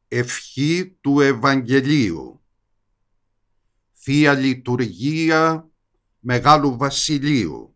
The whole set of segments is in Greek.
Ευχή του Ευαγγελίου. Θεία Λειτουργία Μεγάλου Βασιλείου.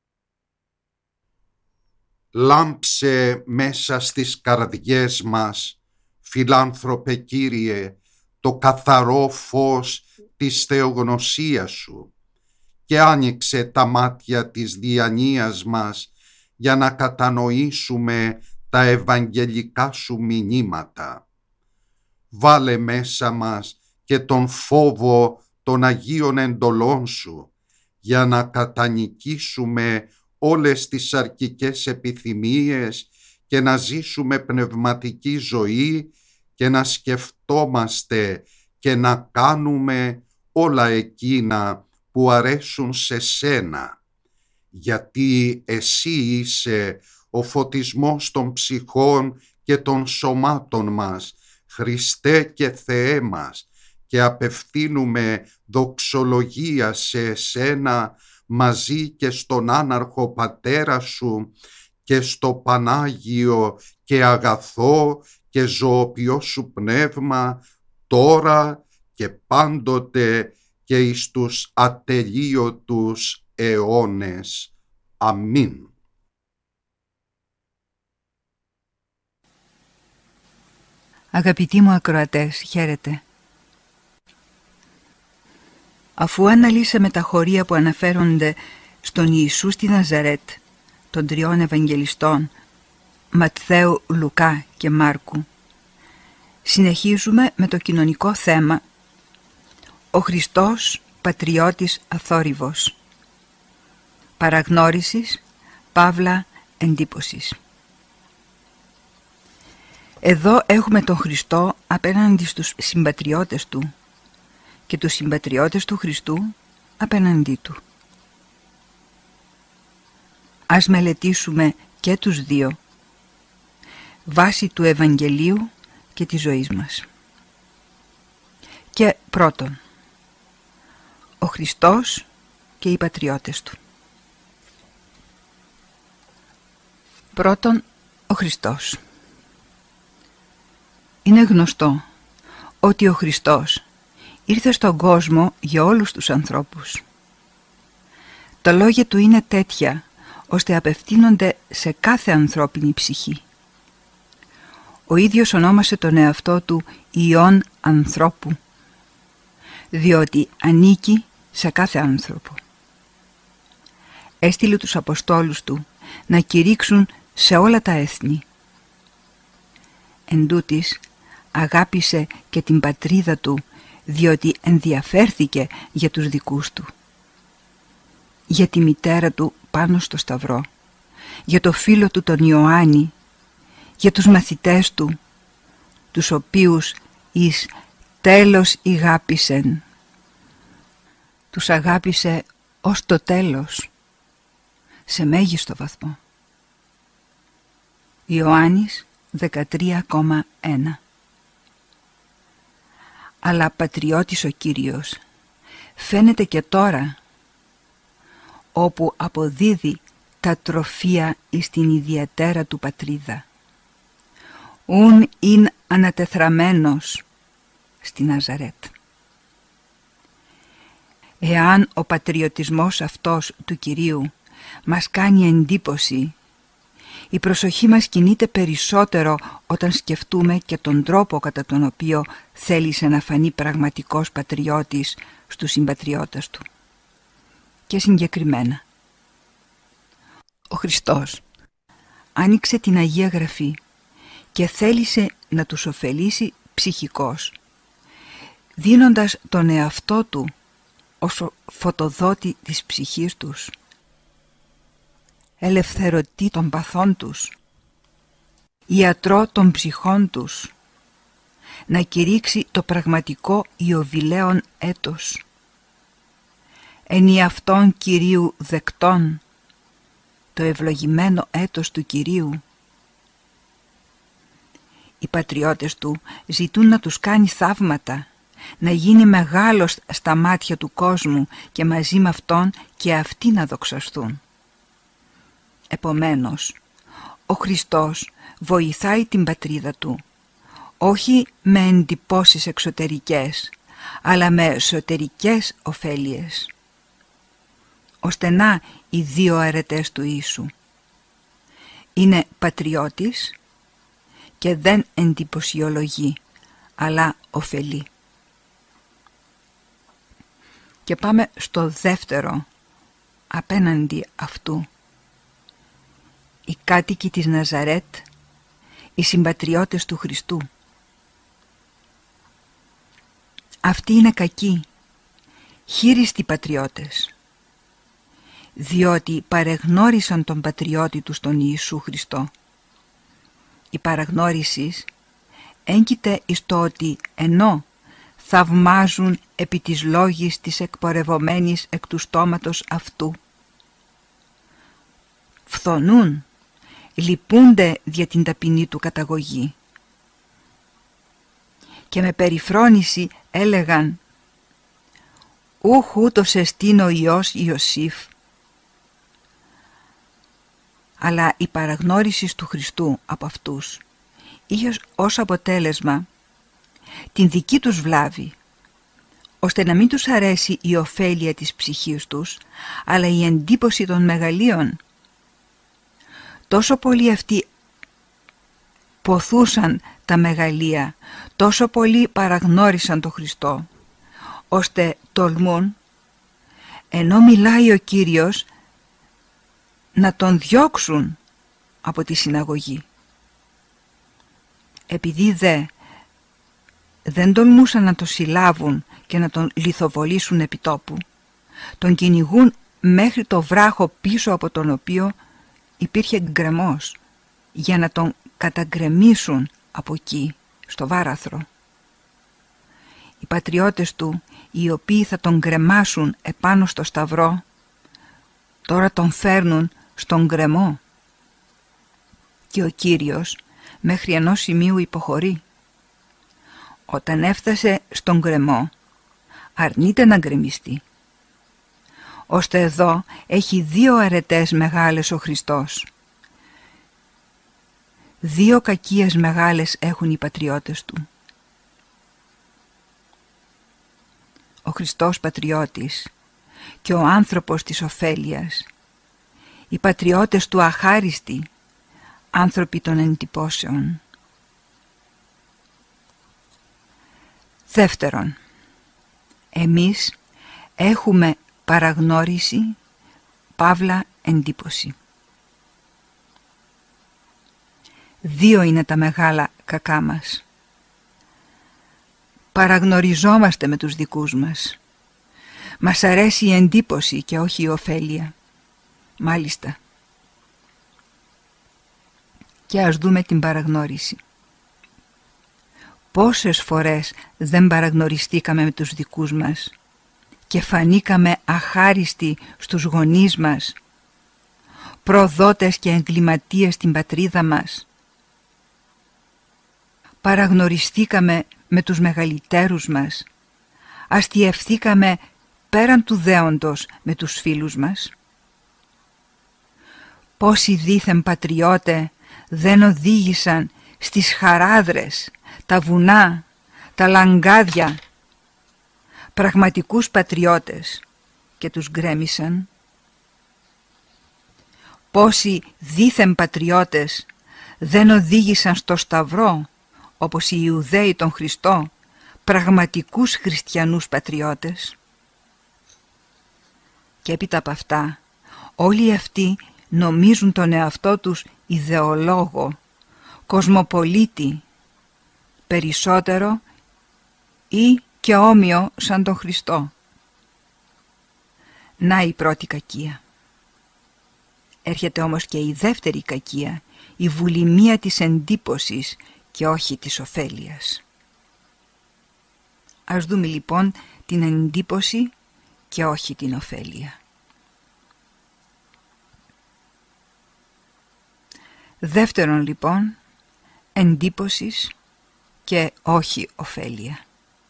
Λάμψε μέσα στις καρδιές μας, φιλάνθρωπε Κύριε, το καθαρό φως της θεογνωσίας Σου και άνοιξε τα μάτια της διανοίας μας για να κατανοήσουμε τα ευαγγελικά Σου μηνύματα. Βάλε μέσα μας και τον φόβο των Αγίων εντολών Σου για να κατανικήσουμε όλες τις σαρκικές επιθυμίες και να ζήσουμε πνευματική ζωή και να σκεφτόμαστε και να κάνουμε όλα εκείνα που αρέσουν σε Σένα, γιατί Εσύ είσαι ο φωτισμός των ψυχών και των σωμάτων μας, Χριστέ και Θεέ μας, και απευθύνουμε δοξολογία σε Εσένα μαζί και στον άναρχο Πατέρα Σου και στο Πανάγιο και αγαθό και ζωοποιό Σου Πνεύμα, τώρα και πάντοτε και εις τους ατελείωτους αιώνες. Αμήν. Αγαπητοί μου ακροατές, χαίρετε. Αφού αναλύσαμε τα χωρία που αναφέρονται στον Ιησού στη Ναζαρέτ, των τριών Ευαγγελιστών, Ματθαίου, Λουκά και Μάρκου, συνεχίζουμε με το κοινωνικό θέμα «Ο Χριστός πατριώτης αθόρυβος», παραγνώρισης, παύλα εντύπωσης. Εδώ έχουμε τον Χριστό απέναντι στους συμπατριώτες Του και τους συμπατριώτες του Χριστού απέναντί Του. Ας μελετήσουμε και τους δύο βάσει του Ευαγγελίου και της ζωής μας. Και πρώτον, ο Χριστός και οι πατριώτες Του. Πρώτον, ο Χριστός. Είναι γνωστό ότι ο Χριστός ήρθε στον κόσμο για όλους τους ανθρώπους. Τα λόγια Του είναι τέτοια ώστε απευθύνονται σε κάθε ανθρώπινη ψυχή. Ο ίδιος ονόμασε τον εαυτό Του Υιόν ανθρώπου, διότι ανήκει σε κάθε άνθρωπο. Έστειλε τους Αποστόλους Του να κηρύξουν σε όλα τα έθνη. Εν τούτοις, αγάπησε και την πατρίδα Του, διότι ενδιαφέρθηκε για τους δικούς Του, για τη μητέρα Του πάνω στο Σταυρό, για το φίλο Του τον Ιωάννη, για τους μαθητές Του, τους οποίους εις τέλος ηγάπησεν. Τους αγάπησε ως το τέλος, σε μέγιστο βαθμό. Ιωάννης 13,1. Αλλά πατριώτης ο Κύριος φαίνεται και τώρα, όπου αποδίδει τα τροφία εις την ιδιαίτερα Του πατρίδα. Ουν ειν ανατεθραμένος στη Ναζαρέτ. Εάν ο πατριωτισμός αυτός του Κυρίου μας κάνει εντύπωση, η προσοχή μας κινείται περισσότερο όταν σκεφτούμε και τον τρόπο κατά τον οποίο θέλησε να φανεί πραγματικός πατριώτης στους συμπατριώτες Του. Και συγκεκριμένα, ο Χριστός άνοιξε την Αγία Γραφή και θέλησε να τους ωφελήσει ψυχικώς, δίνοντας τον εαυτό Του ως φωτοδότη της ψυχής τους, ελευθερωτή των παθών τους, ιατρό των ψυχών τους, να κηρύξει το πραγματικό ιωβιλέον έτος, εν αυτόν Κυρίου δεκτών, το ευλογημένο έτος του Κυρίου. Οι πατριώτες Του ζητούν να τους κάνει θαύματα, να γίνει μεγάλος στα μάτια του κόσμου και μαζί με Αυτόν και αυτοί να δοξαστούν. Επομένως, ο Χριστός βοηθάει την πατρίδα Του, όχι με εντυπώσεις εξωτερικές, αλλά με εσωτερικές ωφέλειες. Ώστε να οι δύο αρετές του Ιησού. Είναι πατριώτης και δεν εντυπωσιολογεί, αλλά ωφελεί. Και πάμε στο δεύτερο απέναντι αυτού. Οι κάτοικοι της Ναζαρέτ, οι συμπατριώτες του Χριστού. Αυτοί είναι κακοί, χείριστοι πατριώτες, διότι παρεγνώρισαν τον πατριώτη τους τον Ιησού Χριστό. Η παραγνώριση έγκυται εις το ότι ενώ θαυμάζουν επί της λόγης της εκπορευομένης εκ του στόματος αυτού, φθονούν, λυπούνται δια την ταπεινή του καταγωγή και με περιφρόνηση έλεγαν «Ούχ ούτως εστίν ο Υιός Ιωσήφ». Αλλά η παραγνώριση του Χριστού από αυτούς είχε ως αποτέλεσμα την δική τους βλάβη, ώστε να μην τους αρέσει η ωφέλεια της ψυχής τους, αλλά η εντύπωση των μεγαλείων. Τόσο πολύ αυτοί ποθούσαν τα μεγαλεία, τόσο πολύ παραγνώρισαν τον Χριστό, ώστε τολμούν, ενώ μιλάει ο Κύριος, να τον διώξουν από τη συναγωγή. Επειδή δεν τολμούσαν να τον συλλάβουν και να τον λιθοβολήσουν επί τόπου, τον κυνηγούν μέχρι το βράχο πίσω από τον οποίο υπήρχε γκρεμός, για να τον καταγκρεμίσουν από εκεί, στο βάραθρο. Οι πατριώτες του, οι οποίοι θα τον γκρεμάσουν επάνω στο σταυρό, τώρα τον φέρνουν στον γκρεμό και ο Κύριος μέχρι ενός σημείου υποχωρεί. Όταν έφτασε στον γκρεμό, αρνείται να γκρεμιστεί. Ώστε εδώ έχει δύο αρετές μεγάλες ο Χριστός. Δύο κακίες μεγάλες έχουν οι πατριώτες του. Ο Χριστός πατριώτης και ο άνθρωπος της ωφέλειας. Οι πατριώτες του αχάριστοι, άνθρωποι των εντυπώσεων. Δεύτερον, εμείς έχουμε παραγνώριση, παύλα εντύπωση. Δύο είναι τα μεγάλα κακά μας. Παραγνωριζόμαστε με τους δικούς μας. Μας αρέσει η εντύπωση και όχι η ωφέλεια. Μάλιστα. Και ας δούμε την παραγνώριση. Πόσες φορές δεν παραγνωριστήκαμε με τους δικούς μας και φανήκαμε αχάριστοι στους γονείς μας, προδότες και εγκληματίες στην πατρίδα μας. Παραγνωριστήκαμε με τους μεγαλύτερους μας, αστιευθήκαμε πέραν του δέοντος με τους φίλους μας. Πόσοι δήθεν πατριώτε δεν οδήγησαν στις χαράδρες, τα βουνά, τα λαγκάδια, πραγματικούς πατριώτες και τους γκρέμισαν. Πόσοι δήθεν πατριώτες δεν οδήγησαν στο σταυρό, όπως οι Ιουδαίοι τον Χριστό, πραγματικούς χριστιανούς πατριώτες. Και έπειτα από αυτά, όλοι αυτοί νομίζουν τον εαυτό τους ιδεολόγο, κοσμοπολίτη, περισσότερο ή και όμοιο σαν τον Χριστό. Να η πρώτη κακία. Έρχεται όμως και η δεύτερη κακία, η βουλημία της εντύπωσης και όχι της ωφέλειας. Ας δούμε λοιπόν την εντύπωση και όχι την ωφέλεια. Δεύτερον λοιπόν, εντύπωσης και όχι ωφέλεια.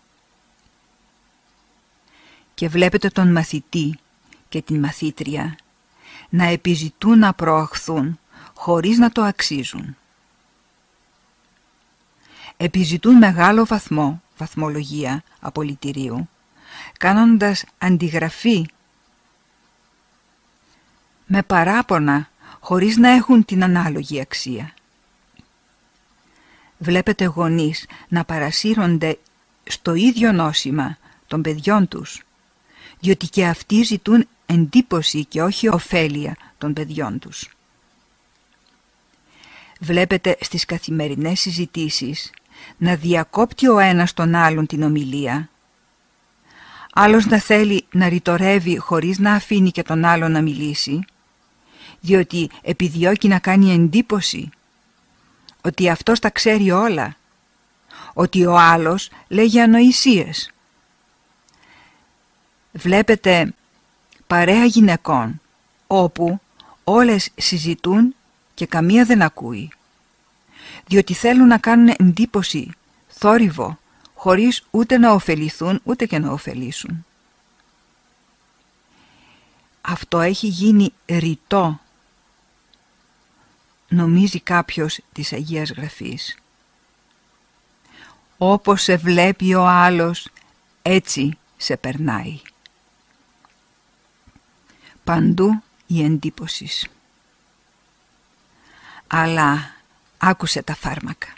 Και βλέπετε τον μαθητή και την μαθήτρια να επιζητούν να προαχθούν χωρίς να το αξίζουν. επιζητούν μεγάλο βαθμολογία απολυτηρίου, κάνοντας αντιγραφή με παράπονα χωρίς να έχουν την ανάλογη αξία. Βλέπετε γονείς να παρασύρονται στο ίδιο νόσημα των παιδιών τους, διότι και αυτοί ζητούν εντύπωση και όχι ωφέλεια των παιδιών τους. Βλέπετε στις καθημερινές συζητήσεις να διακόπτει ο ένας τον άλλον την ομιλία, άλλος να θέλει να ρητορεύει χωρίς να αφήνει και τον άλλον να μιλήσει, διότι επιδιώκει να κάνει εντύπωση ότι αυτός τα ξέρει όλα, ότι ο άλλος λέγει ανοησίες. Βλέπετε παρέα γυναικών όπου όλες συζητούν και καμία δεν ακούει, διότι θέλουν να κάνουν εντύπωση, θόρυβο, χωρίς ούτε να ωφεληθούν ούτε και να ωφελήσουν. Αυτό έχει γίνει ρητό, νομίζει κάποιος της Αγίας Γραφής. Όπως σε βλέπει ο άλλος, έτσι σε περνάει. Παντού η εντύπωση. Αλλά άκουσε τα φάρμακα.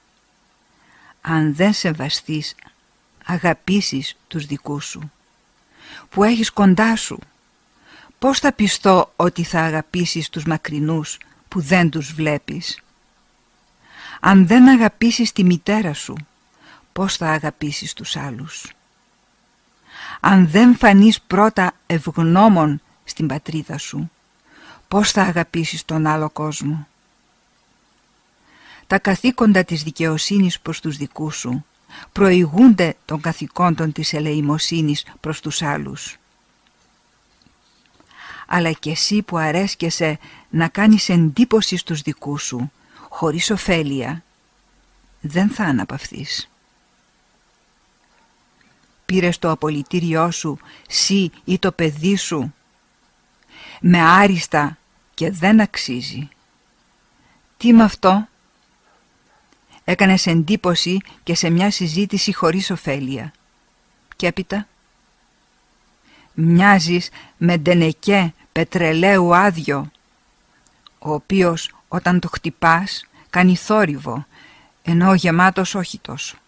Αν δεν σεβαστείς, αγαπήσεις τους δικούς σου, που έχεις κοντά σου, πώς θα πιστώ ότι θα αγαπήσεις τους μακρινούς που δεν τους βλέπεις? Αν δεν αγαπήσεις τη μητέρα σου, πώς θα αγαπήσεις τους άλλους? Αν δεν φανείς πρώτα ευγνώμων στην πατρίδα σου, πώς θα αγαπήσεις τον άλλο κόσμο? Τα καθήκοντα της δικαιοσύνης προς τους δικούς σου προηγούνται των καθηκόντων της ελεημοσύνης προς τους άλλους. Αλλά και εσύ που αρέσκεσαι να κάνεις εντύπωση στους δικούς σου, χωρίς ωφέλεια, δεν θα αναπαυθείς. Πήρες το απολυτήριό σου, σύ ή το παιδί σου, με άριστα και δεν αξίζει. Τι με αυτό? Έκανες εντύπωση και σε μια συζήτηση χωρίς ωφέλεια. Και έπειτα μοιάζεις με ντενεκέ πετρελαίου άδειο, ο οποίος όταν το χτυπάς κάνει θόρυβο, ενώ γεμάτος όχι τόσο.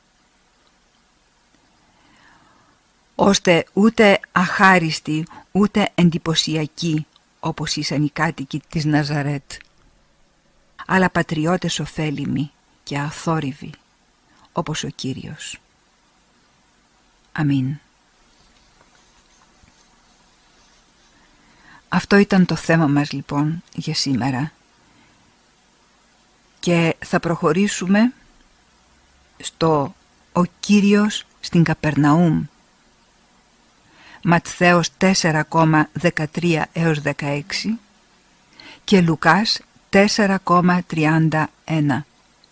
Ώστε ούτε αχάριστοι ούτε εντυπωσιακοί όπως ήσαν οι κάτοικοι της Ναζαρέτ, αλλά πατριώτες ωφέλιμοι και αθόρυβοι όπως ο Κύριος. Αμήν. Αυτό ήταν το θέμα μας λοιπόν για σήμερα και θα προχωρήσουμε στο «Ο Κύριος στην Καπερναούμ», Ματθαίος 4,13 έως 16 και Λουκάς 4,31.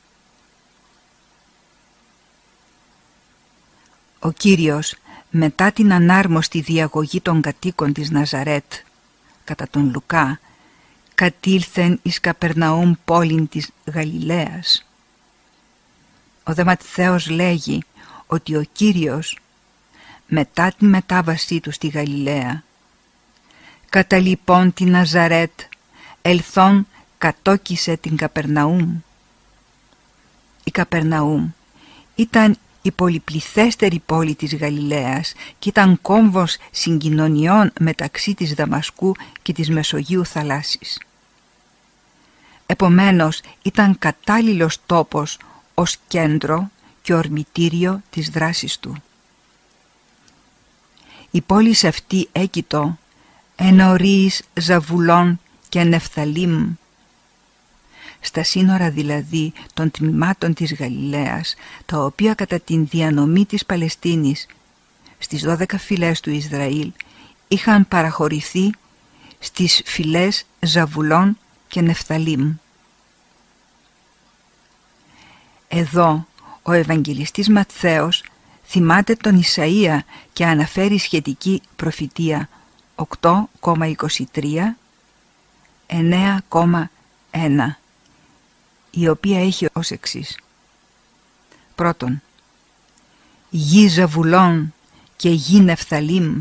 Ο Κύριος μετά την ανάρμοστη διαγωγή των κατοίκων της Ναζαρέτ κατά τον Λουκά κατήλθεν εις Καπερναούμ πόλην της Γαλιλαίας. Ο δε Ματθαίος λέγει ότι ο Κύριος μετά τη μετάβασή του στη Γαλιλαία κατά λοιπόν την Ναζαρέτ ελθόν κατόκισε την Καπερναούμ. Η Καπερναούμ ήταν η πολυπληθέστερη πόλη της Γαλιλαίας και ήταν κόμβος συγκοινωνιών μεταξύ της Δαμασκού και της Μεσογείου θαλάσσης. Επομένως ήταν κατάλληλος τόπος ως κέντρο και ορμητήριο της δράσης του. Η πόλη αυτή έκειτο ενωρίς Ζαβουλών και Νεφθαλήμ, στα σύνορα δηλαδή των τμήματων της Γαλιλαίας, τα οποία κατά την διανομή της Παλαιστίνης στις 12 φυλές του Ισραήλ είχαν παραχωρηθεί στις φυλές Ζαβουλών και Νεφθαλήμ. Εδώ ο Ευαγγελιστής Ματθαίος θυμάται τον Ισαΐα και αναφέρει σχετική προφητεία 8,23, 9,1, η οποία έχει ως εξής: Πρώτον, γη Ζαβουλών και γη Νεφθαλήμ,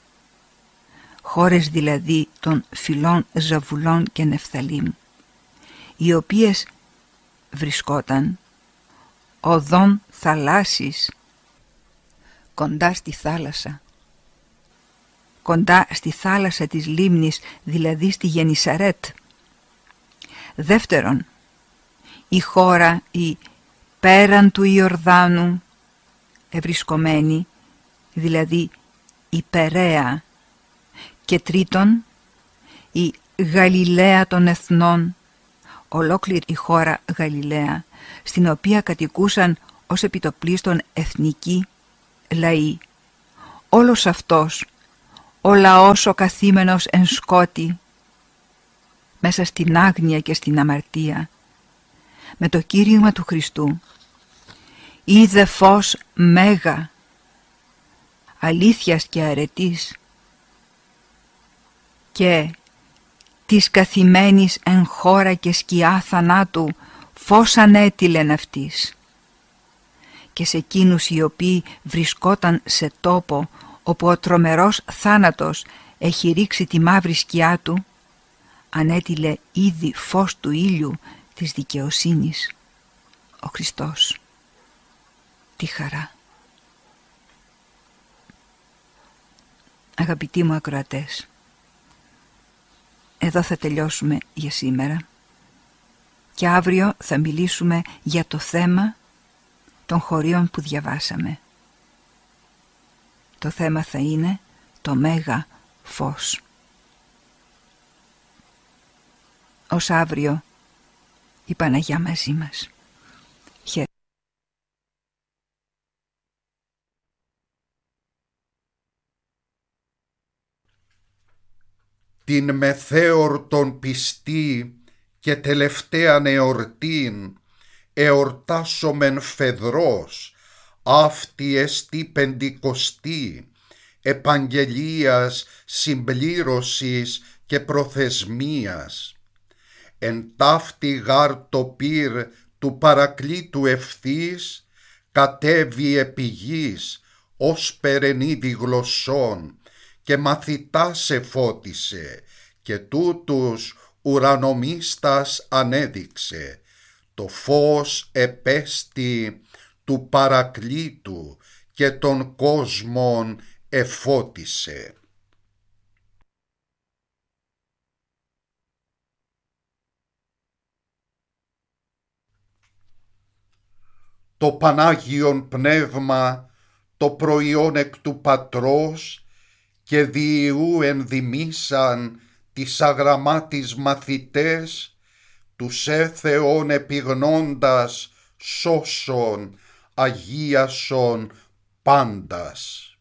χώρες δηλαδή των φυλών Ζαβουλών και Νεφθαλήμ, οι οποίες βρισκόταν οδόν θαλάσσης, κοντά στη θάλασσα, κοντά στη θάλασσα της λίμνης, δηλαδή στη Γενισαρέτ. Δεύτερον, η χώρα η πέραν του Ιορδάνου ευρισκομένη, δηλαδή η Περαία. Και τρίτον, η Γαλιλαία των εθνών, ολόκληρη η χώρα Γαλιλαία, στην οποία κατοικούσαν ως επιτοπλίστων εθνικοί λαοί. Όλος αυτός ο λαός ο καθήμενος εν σκότη, μέσα στην άγνοια και στην αμαρτία, με το κήρυγμα του Χριστού είδε φως μέγα, αλήθειας και αρετής, και της καθημένης εν χώρα και σκιά θανάτου φως ανέτειλεν αυτής. Και σε εκείνους οι οποίοι βρισκόταν σε τόπο όπου ο τρομερός θάνατος έχει ρίξει τη μαύρη σκιά του, ανέτειλε ήδη φως του ήλιου της δικαιοσύνης, ο Χριστός. Τι χαρά! Αγαπητοί μου ακροατές, εδώ θα τελειώσουμε για σήμερα και αύριο θα μιλήσουμε για το θέμα των χωρίων που διαβάσαμε. Το θέμα θα είναι το Μέγα Φως. Ως αύριο η Παναγιά μαζί μας. Χαίρετε. Την μεθέορτον πιστή και τελευταίαν εορτήν εορτάσομεν φεδρός, αυτή εστί πεντηκοστή, επαγγελίας συμπλήρωσης και προθεσμίας. Εν ταύτη γάρ το πυρ του παρακλήτου ευθύς, κατέβη επί γης ως περενίδι γλωσσών, και μαθητάς εφώτισε, και τούτους ουρανομίστας ανέδειξε. Το φως επέστη του παρακλήτου και των κόσμων εφώτισε. Το Πανάγιον Πνεύμα, το προϊόν εκ του Πατρός, και διηγού ενδημήσαν τις αγραμμάτις μαθητές, τους Θεόν επιγνώντας σώσον αγίασον πάντας.